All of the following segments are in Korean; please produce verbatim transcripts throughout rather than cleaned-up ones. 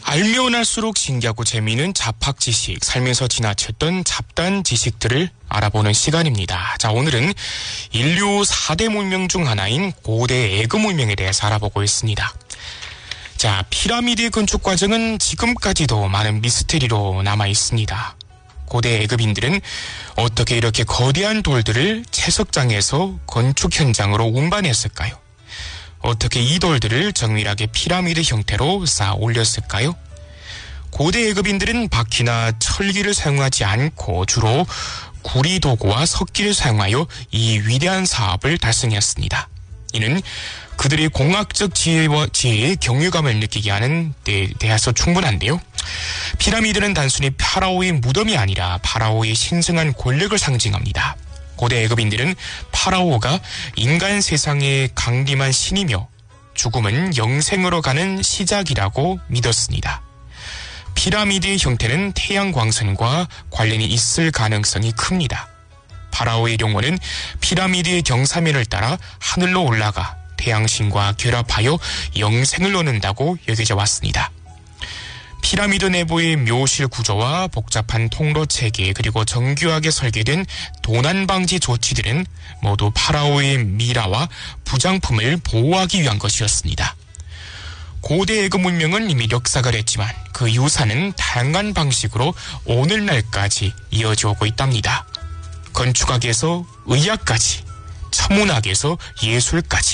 알면 알수록 신기하고 재미있는 잡학 지식, 살면서 지나쳤던 잡다한 지식들을 알아보는 시간입니다. 자, 오늘은 인류 사 대 문명 중 하나인 고대 애굽 문명에 대해서 알아보고 있습니다. 자, 피라미드 건축 과정은 지금까지도 많은 미스터리로 남아 있습니다. 고대 애굽인들은 어떻게 이렇게 거대한 돌들을 채석장에서 건축 현장으로 운반했을까요? 어떻게 이 돌들을 정밀하게 피라미드 형태로 쌓아 올렸을까요? 고대 애굽인들은 바퀴나 철기를 사용하지 않고 주로 구리 도구와 석기를 사용하여 이 위대한 사업을 달성했습니다. 이는 그들의 공학적 지혜와 지혜의 경외감을 느끼게 하는 데 대해서 충분한데요. 피라미드는 단순히 파라오의 무덤이 아니라 파라오의 신성한 권력을 상징합니다. 고대 애굽인들은 파라오가 인간 세상의 강림한 신이며 죽음은 영생으로 가는 시작이라고 믿었습니다. 피라미드의 형태는 태양 광선과 관련이 있을 가능성이 큽니다. 파라오의 용어는 피라미드의 경사면을 따라 하늘로 올라가 태양신과 결합하여 영생을 얻는다고 여겨져 왔습니다. 피라미드 내부의 묘실 구조와 복잡한 통로 체계 그리고 정교하게 설계된 도난 방지 조치들은 모두 파라오의 미라와 부장품을 보호하기 위한 것이었습니다. 고대 애굽 문명은 이미 역사가 됐지만 그 유산은 다양한 방식으로 오늘날까지 이어져 오고 있답니다. 건축학에서 의학까지, 천문학에서 예술까지,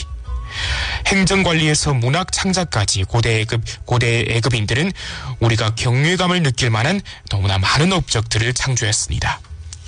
행정관리에서 문학 창작까지 고대 애굽, 고대 애굽인들은 우리가 경외감을 느낄 만한 너무나 많은 업적들을 창조했습니다.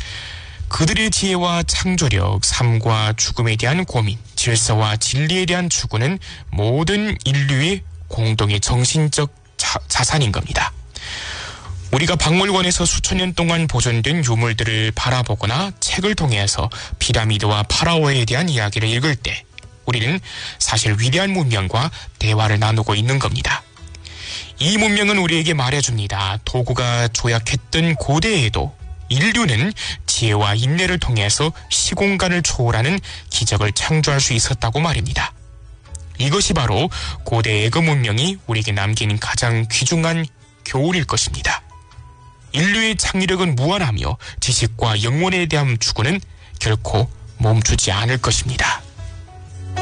그들의 지혜와 창조력, 삶과 죽음에 대한 고민, 질서와 진리에 대한 추구는 모든 인류의 공동의 정신적 자, 자산인 겁니다. 우리가 박물관에서 수천 년 동안 보존된 유물들을 바라보거나 책을 통해서 피라미드와 파라오에 대한 이야기를 읽을 때 우리는 사실 위대한 문명과 대화를 나누고 있는 겁니다. 이 문명은 우리에게 말해줍니다. 도구가 조약했던 고대에도 인류는 지혜와 인내를 통해서 시공간을 초월하는 기적을 창조할 수 있었다고 말입니다. 이것이 바로 고대 애굽 문명이 우리에게 남긴 가장 귀중한 교훈일 것입니다. 인류의 창의력은 무한하며 지식과 영혼에 대한 추구는 결코 멈추지 않을 것입니다.